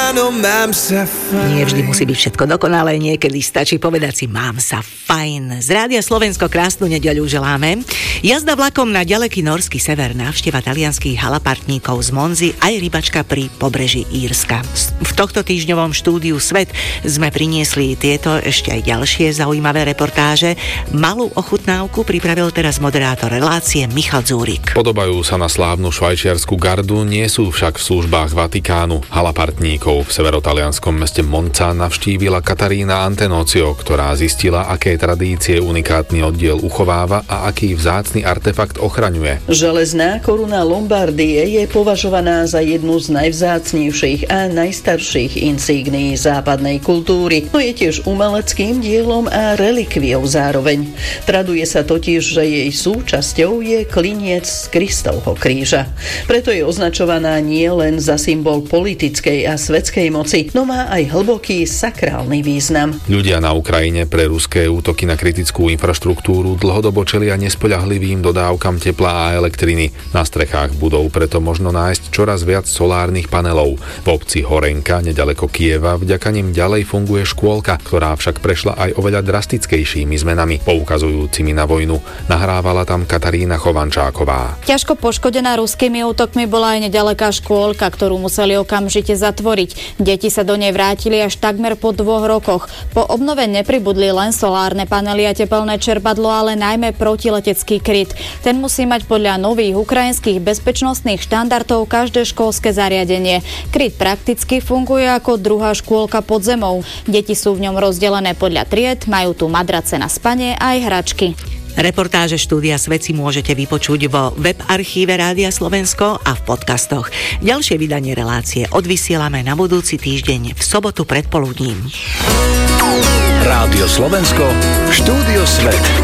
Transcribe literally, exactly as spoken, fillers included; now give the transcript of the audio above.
ráno mám sa fajn. Nie vždy musí byť všetko dokonalé, niekedy stačí povedať si mám sa fajn. Z Rádia Slovensko krásnu nedeľu želáme. Jazda vlakom na ďaleký norský sever, návšteva talianských halapartníkov z Monzy aj rybačka pri pobreží Írska. V tohto týždňovom štúdiu Svet sme priniesli tieto ešte aj ďalšie zaujímavé reportáže. Malú ochutnávku pripravil teraz moderátor relácie Michal Dzúrik. Podobajú sa na slávnu švajčiarsku gardu, nie sú však v službách Vatikánu. Halapartníkov v severotalianskom meste Monza navštívila Katarína Antenozio, ktorá zistila, aké tradície unikátny oddiel uchováva a aký vzácny artefakt ochraňuje. Železná koruna Lombardie je považovaná za jednu z najvzácnejších a najstarších insígnií západnej kultúry. No je tiež umeleckým dielom a relikviou zároveň. Traduje sa totiž, že jej súčasťou je kliniec z Kristovho kríža. Preto je označovaná nie len za symbol politickej a svetskej moci, no má aj hlboký sakrálny význam. Ľudia na Ukrajine pre ruské útoky na kritickú infraštruktúru dlhodobo čelia nespoľahlivým dodávkam tepla a elektriny. Na strechách budov preto možno nájsť čoraz viac solárnych panelov. V obci Horenka, nedaleko Kieva, vďaka nim ďalej funguje škôlka, ktorá však prešla aj oveľa drastickejšími zmenami, poukazujúcimi na vojnu. Nahrávala tam Katarína Chovančáková. Ťažko poškodená ruskými útokmi bola aj nedaleká škôlka, ktorú museli okamžite zatvoriť. Deti sa do nej vrátili až takmer po dvoch rokoch. Po obnove nepribudli len solárne panely a tepelné čerpadlo, ale najmä protiletecký kryt. Ten musí mať podľa nových ukrajinských bezpečnostných štandardov každé školské zariadenie. Kryt prakticky funguje ako druhá škôlka pod zemou. Deti sú v ňom rozdelené podľa tried, majú tu madrace na spanie a aj hračky. Reportáže štúdia Svet si môžete vypočuť vo web archíve Rádia Slovensko a v podcastoch. Ďalšie vydanie relácie odvysielame na budúci týždeň v sobotu predpoludním. Rádio Slovensko, štúdio Svet.